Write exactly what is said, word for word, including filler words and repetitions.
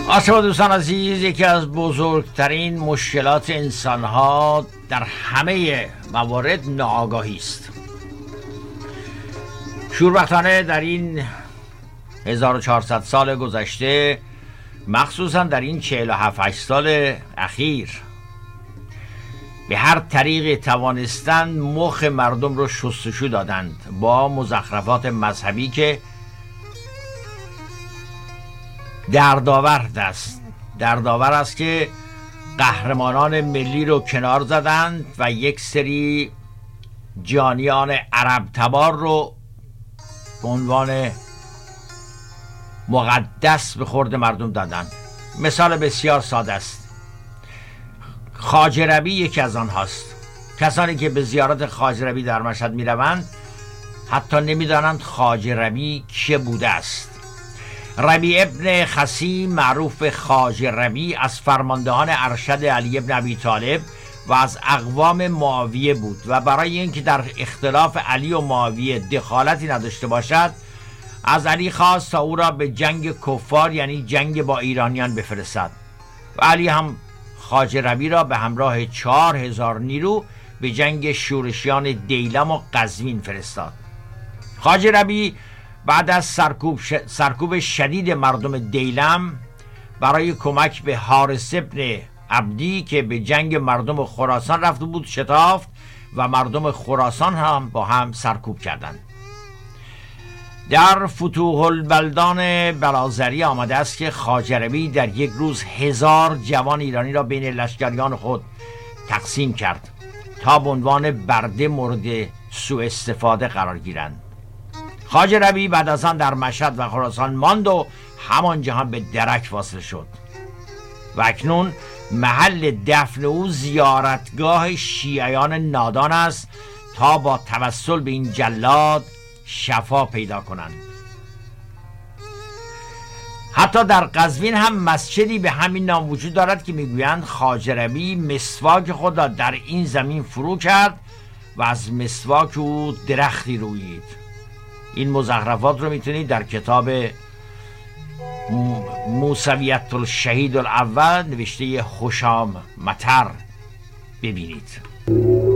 آسفا دوستان عزیز، یکی از بزرگترین مشکلات انسانها در همه موارد ناآگاهی است. شوربختانه در این هزار و چهارصد سال گذشته، مخصوصا در این چهل و هفت سال اخیر، به هر طریق توانستند مخ مردم رو شستشو دادند با مزخرفات مذهبی که دردآور است دردآور است که قهرمانان ملی رو کنار زدند و یک سری جانیان عرب تبار رو به عنوان مقدس به خورد مردم دادند. مثال بسیار ساده است. خواجه ربی یکی از آنهاست. کسانی که به زیارت خواجه ربی در مشهد می روند حتی نمی دانند خواجه ربی که بوده است. ربی ابن خثیم معروف خواجه ربی از فرماندهان ارشد علی ابن ابی طالب و از اقوام معاویه بود و برای اینکه در اختلاف علی و معاویه دخالتی نداشته باشد، از علی خواست تا او را به جنگ کفار یعنی جنگ با ایرانیان بفرستد و علی هم خواجه ربی را به همراه چهار هزار نیرو به جنگ شورشیان دیلم و قزوین فرستاد. خواجه ربی بعد از سرکوب, ش... سرکوب شدید مردم دیلم برای کمک به حارث ابن عبدی که به جنگ مردم خراسان رفته بود شتافت و مردم خراسان هم با هم سرکوب کردند. در فتوح البلدان بلازری آمده است که خواجه ربی در یک روز هزار جوان ایرانی را بین لشکریان خود تقسیم کرد تا به عنوان برده مورد سوء استفاده قرار گیرند. خواجه ربی بعد از آن در مشهد و خراسان ماند و همانجا هم به درک واصل شد و اکنون محل دفن او زیارتگاه شیعیان نادان است تا با توسل به این جلاد شفا پیدا کنند. حتی در قزوین هم مسجدی به همین نام وجود دارد که میگویند خواجه ربی مسواک خود را در این زمین فرو کرد و از مسواک او درختی رویید. این مزخرفات رو میتونید در کتاب موسویت الشهید الاول نوشته هشام مطر ببینید.